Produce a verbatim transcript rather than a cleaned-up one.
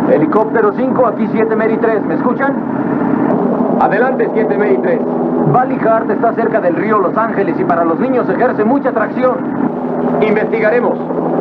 Helicóptero cinco, aquí siete Mary tres, ¿me escuchan? Adelante, siete Mary tres. Valley Heart está cerca del río Los Ángeles y para los niños ejerce mucha atracción. Investigaremos.